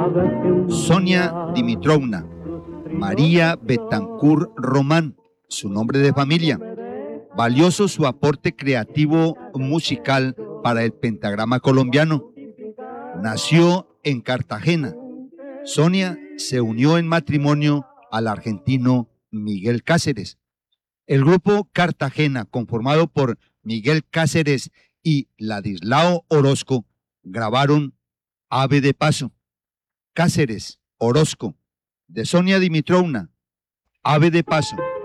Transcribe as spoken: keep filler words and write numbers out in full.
Sonia Dimitrovna María Betancourt Román, su nombre de familia. Valioso su aporte creativo musical para el pentagrama colombiano. Nació en Cartagena. Sonia se unió en matrimonio al argentino Miguel Cáceres. El grupo Cartagena, conformado por Miguel Cáceres y Ladislao Orozco, grabaron Ave de Paso. Cáceres, Orozco, de Sonia Dimitrovna, Ave de Paso.